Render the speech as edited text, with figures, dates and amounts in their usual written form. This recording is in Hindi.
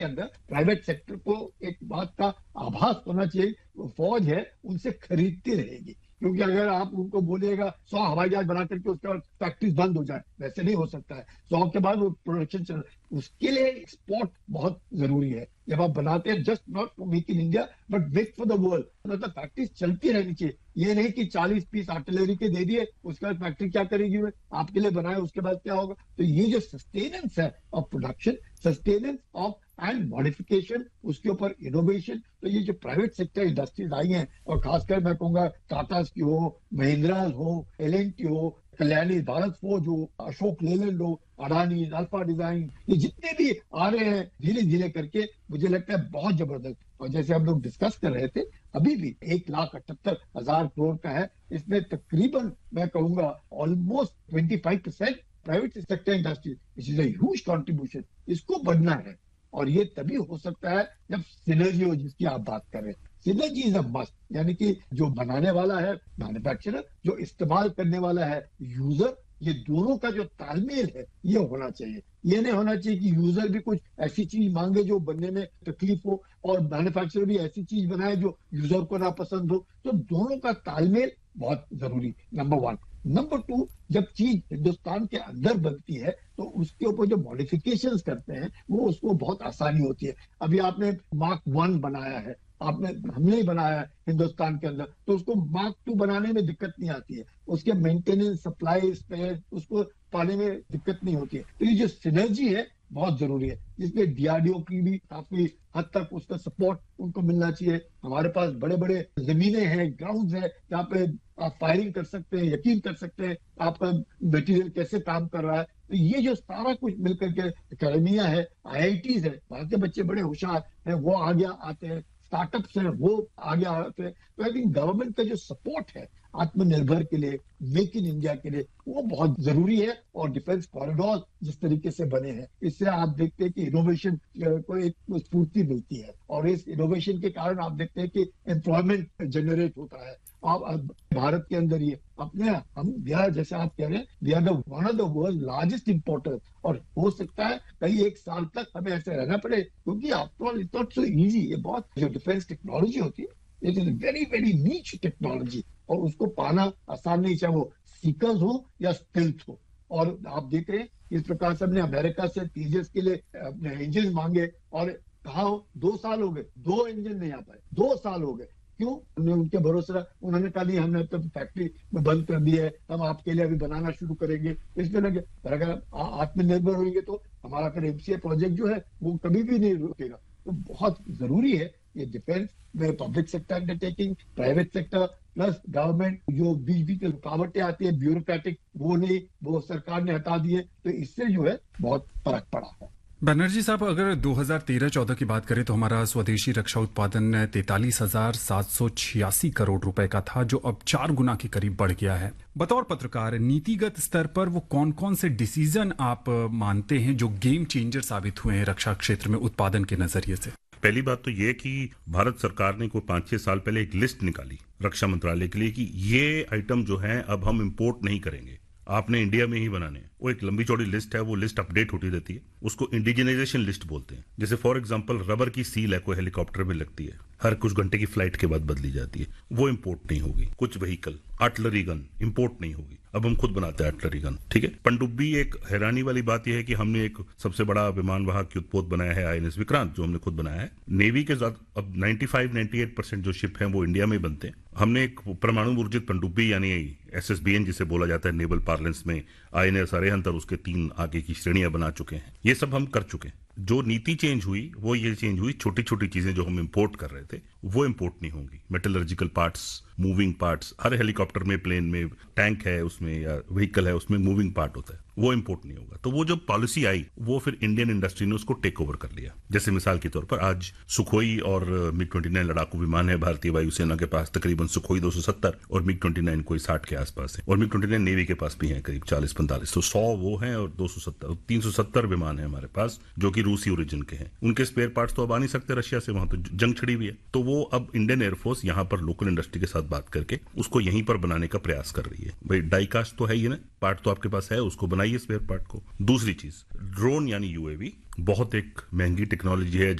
के अंदर प्राइवेट सेक्टर को एक बात का आभास होना चाहिए, फौज है उनसे खरीदती रहेगी, क्योंकि अगर आप उनको बोलिएगा 100 हवाई जहाज बना करके उसके बाद फैक्ट्रीज बंद हो जाए, वैसे नहीं हो सकता है। 100 के बाद वो प्रोडक्शन चल, उसके लिए एक्सपोर्ट बहुत जरूरी है। जब आप बनाते हैं just not make in India but make for the world, मतलब फैक्ट्रीज चलती रहनी चाहिए। ये नहीं कि 40 पीस आर्टिलरी के दे दिए, उसके बाद फैक्ट्री क्या करेगी, वो आपके लिए बनाए उसके बाद क्या होगा। तो ये जो सस्टेनेंस है of production, sustenance of and modification, उसके ऊपर इनोवेशन, तो ये जो प्राइवेट सेक्टर इंडस्ट्रीज आई हैं, और खासकर मैं कहूंगा टाटा की हो, महिंद्रा हो, L&T हो, कल्याणी भारत फोर्ज हो, अशोक लेलैंड हो, अडानी, अल्फा डिजाइन, ये जितने भी आ रहे हैं धीरे धीरे करके, मुझे लगता है बहुत जबरदस्त। और जैसे हम लोग डिस्कस कर रहे थे, अभी भी 1,78,000 करोड़ का है, इसमें तकरीबन मैं कहूंगा almost 25% private sector industry, which is a huge contribution. इसको बढ़ना है, और ये तभी हो सकता है जब सिनर्जी हो, जिसकी आप बात कर रहे हैं। सिनर्जी इज अ मस्ट, यानी कि जो बनाने वाला है मैन्युफैक्चरर, जो इस्तेमाल करने वाला है यूजर, ये दोनों का जो तालमेल है ये होना चाहिए। ये नहीं होना चाहिए कि यूजर भी कुछ ऐसी चीज मांगे जो बनने में तकलीफ हो, और मैन्युफैक्चरर भी ऐसी चीज बनाए जो यूजर को ना पसंद हो। तो दोनों का तालमेल बहुत जरूरी, नंबर 1। नंबर 2, जब चीज हिंदुस्तान के अंदर बनती है तो उसके ऊपर जो मॉडिफिकेशंस करते हैं वो उसको बहुत आसानी होती है। अभी आपने मार्क 1 बनाया है, हमने ही बनाया है हिंदुस्तान के अंदर, तो उसको मार्क 2 बनाने में दिक्कत नहीं आती है, उसके मेंटेनेंस, सप्लाई, स्पेयर, उसको पाने में दिक्कत नहीं होती है। तो ये जो सिनर्जी है बहुत जरूरी है, जिसमें डीआरडीओ की भी काफी हद तक उसका सपोर्ट उनको मिलना चाहिए। हमारे पास बड़े बड़े जमीनें हैं, ग्राउंड है, जहाँ पे आप फायरिंग कर सकते हैं, यकीन कर सकते हैं आपका मटेरियल कैसे काम कर रहा है। तो ये जो सारा कुछ मिलकर के अकेडमिया है, IITs है, वहां के बच्चे बड़े होशियार हैं, वो आगे आते हैं, स्टार्टअप्स हैं वो आगे आते हैं। तो आई थिंक गवर्नमेंट का जो सपोर्ट है आत्मनिर्भर के लिए, मेक इन इंडिया के लिए, वो बहुत जरूरी है। और डिफेंस कॉरिडोर जिस तरीके से बने हैं, इससे आप देखते हैं कि इनोवेशन को एक स्फूर्ति मिलती है, और इस इनोवेशन के कारण आप देखते हैं कि एम्प्लॉयमेंट जनरेट होता है। अब भारत के अंदर ही अपने हम जैसे आप कह रहे हैं, we are one of the world largest importer, और हो सकता है कई एक साल तक हमें ऐसे रहना पड़े, क्योंकि after all it's not so easy. ये बहुत जो डिफेंस टेक्नोलॉजी होती है, इट इज वेरी वेरी नीच टेक्नोलॉजी, और उसको पाना आसान नहीं, चाहे वो सीकर्स हो या स्टिल्थ हो। और आप देख रहे हैं इस प्रकार से हमने अमेरिका से तेजस के लिए अपने इंजन मांगे, और कहा 2 साल हो गए, 2 इंजन नहीं आ पाए, 2 साल हो गए। क्यों? हमने उनके भरोसे रहा, उन्होंने कहा नहीं हमने तो फैक्ट्री में बंद कर दी है, हम आपके लिए अभी बनाना शुरू करेंगे। इसमें लगे, पर अगर आत्मनिर्भर होंगे तो हमारा फिर MCA प्रोजेक्ट जो है वो कभी भी नहीं रुकेगा। तो बहुत जरूरी है ये डिफेंस में public sector undertaking, private sector plus government, जो बीच बीच में रुकावटें आती है ब्यूरोक्रेटिक, वो नहीं, वो सरकार ने हटा दिए, तो इससे जो है बहुत फर्क पड़ा है। बनर्जी साहब, अगर 2013-14 की बात करें तो हमारा स्वदेशी रक्षा उत्पादन 43,786 करोड़ रुपए का था, जो अब 4 गुना के करीब बढ़ गया है। बतौर पत्रकार, नीतिगत स्तर पर वो कौन कौन से डिसीजन आप मानते हैं जो गेम चेंजर साबित हुए हैं रक्षा क्षेत्र में उत्पादन के नजरिए से? पहली बात तो ये कि भारत सरकार ने कोई 5-6 साल पहले एक लिस्ट निकाली रक्षा मंत्रालय के लिए कि ये आइटम जो है अब हम इंपोर्ट नहीं करेंगे, आपने इंडिया में ही बनाने हैं। वो एक लंबी चौड़ी लिस्ट है, वो लिस्ट अपडेट होती रहती है, उसको इंडिजिनाइजेशन लिस्ट बोलते हैं। जैसे फॉर एग्जांपल रबर की सील है, कोई हेलीकॉप्टर में लगती है, हर कुछ घंटे की फ्लाइट के बाद बदली जाती है, वो इंपोर्ट नहीं होगी। कुछ व्हीकल, आर्टिलरी गन इंपोर्ट नहीं होगी, अब हम खुद बनाते हैं आर्टिलरी गन, ठीक है। पनडुब्बी, एक हैरानी वाली बात यह है कि हमने एक सबसे बड़ा विमान वाहक युद्धपोत बनाया है INS विक्रांत, जो हमने खुद बनाया है। नेवी के साथ अब 95-98% जो शिप हैं वो इंडिया में बनते हैं। हमने एक परमाणु ऊर्जित पनडुब्बी यानी SSBN जिसे बोला जाता है नेवल पार्लेंस में, INS अरिहंत और उसके 3 आगे की श्रेणियां बना चुके हैं। ये सब हम कर चुके हैं। जो नीति चेंज हुई वो ये चेंज हुई, छोटी छोटी चीजें जो हम इंपोर्ट कर रहे थे वो इंपोर्ट नहीं होंगी। मेटलर्जिकल पार्ट्स, मूविंग पार्ट्स, हर हेलीकॉप्टर में, प्लेन में, टैंक है उसमें या व्हीकल है उसमें मूविंग पार्ट होता है, वो इंपोर्ट नहीं होगा। तो वो जो पॉलिसी आई वो फिर इंडियन इंडस्ट्री ने उसको टेक ओवर कर लिया। जैसे मिसाल के तौर पर आज सुखोई और MiG-29 लड़ाकू विमान है भारतीय वायुसेना के पास, तकरीबन सुखोई 270 और MiG-29 कोई 60 के आसपास है, और MiG-29 नेवी के पास भी है करीब 40-45, तो 100 वो हैं और 270, 370 विमान है हमारे पास जो कि रूसी ओरिजिन के हैं। उनके स्पेयर पार्ट्स तो अब आ नहीं सकते रशिया से, वहां तो जंग छिड़ी हुई है। तो वो अब इंडियन एयरफोर्स यहाँ पर लोकल इंडस्ट्री के साथ बात करके उसको यहीं पर बनाने का प्रयास कर रही है। भाई डाई कास्ट तो है ही ना, पार्ट तो आपके पास है, उसको बनाइए स्पेयर पार्ट को। दूसरी चीज ड्रोन यानी यूएवी बहुत एक महंगी टेक्नोलॉजी है।